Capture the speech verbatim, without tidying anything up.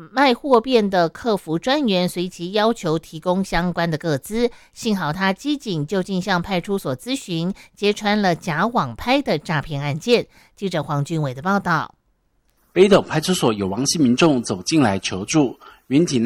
卖货变的客服专员随即要求提供相关的个资，幸好他机警就近向派出所咨询，揭穿了假网拍的诈骗案件。记者黄俊伟的报道。 北斗派出所有王姓民众走进来求助，民警